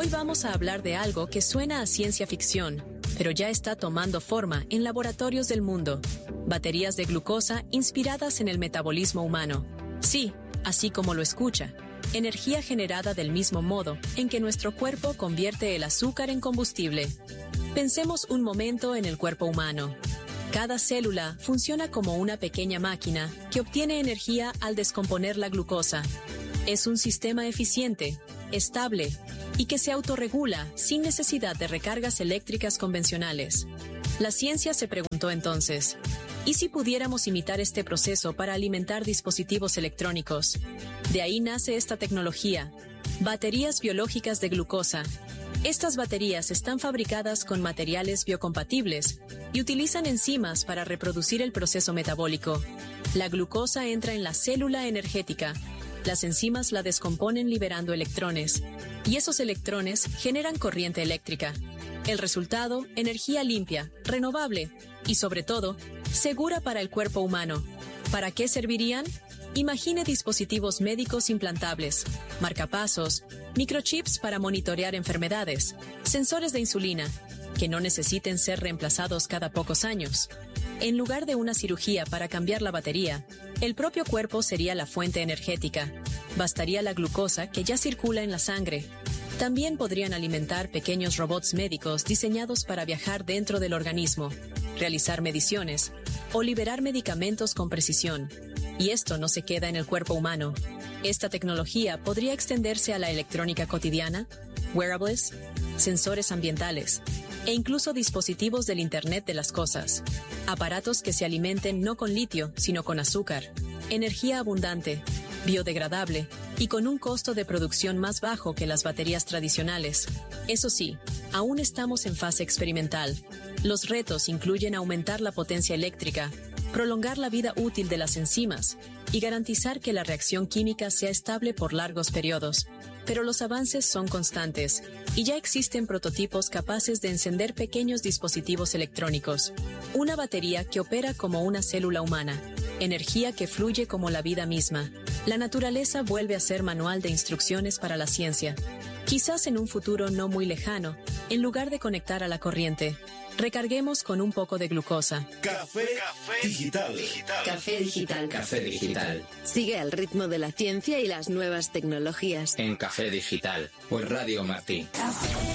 Hoy vamos a hablar de algo que suena a ciencia ficción, pero ya está tomando forma en laboratorios del mundo. Baterías de glucosa inspiradas en el metabolismo humano. Sí, así como lo escucha. Energía generada del mismo modo en que nuestro cuerpo convierte el azúcar en combustible. Pensemos un momento en el cuerpo humano. Cada célula funciona como una pequeña máquina que obtiene energía al descomponer la glucosa. Es un sistema eficiente, estable y que se autorregula sin necesidad de recargas eléctricas convencionales. La ciencia se preguntó entonces, ¿y si pudiéramos imitar este proceso para alimentar dispositivos electrónicos? De ahí nace esta tecnología, baterías biológicas de glucosa. Estas baterías están fabricadas con materiales biocompatibles y utilizan enzimas para reproducir el proceso metabólico. La glucosa entra en la célula energética. Las enzimas la descomponen liberando electrones, y esos electrones generan corriente eléctrica. El resultado, energía limpia, renovable y, sobre todo, segura para el cuerpo humano. ¿Para qué servirían? Imagine dispositivos médicos implantables, marcapasos, microchips para monitorear enfermedades, sensores de insulina, que no necesiten ser reemplazados cada pocos años. En lugar de una cirugía para cambiar la batería, el propio cuerpo sería la fuente energética. Bastaría la glucosa que ya circula en la sangre. También podrían alimentar pequeños robots médicos diseñados para viajar dentro del organismo, realizar mediciones o liberar medicamentos con precisión. Y esto no se queda en el cuerpo humano. Esta tecnología podría extenderse a la electrónica cotidiana, wearables, sensores ambientales e incluso dispositivos del Internet de las cosas. Aparatos que se alimenten no con litio, sino con azúcar. Energía abundante, biodegradable y con un costo de producción más bajo que las baterías tradicionales. Eso sí, aún estamos en fase experimental. Los retos incluyen aumentar la potencia eléctrica, prolongar la vida útil de las enzimas y garantizar que la reacción química sea estable por largos periodos. Pero los avances son constantes y ya existen prototipos capaces de encender pequeños dispositivos electrónicos. Una batería que opera como una célula humana. Energía que fluye como la vida misma. La naturaleza vuelve a ser manual de instrucciones para la ciencia. Quizás en un futuro no muy lejano, en lugar de conectar a la corriente, recarguemos con un poco de glucosa. Café Digital. Café Digital. Café Digital. Sigue el ritmo de la ciencia y las nuevas tecnologías. En Café Digital. Por Radio Martí.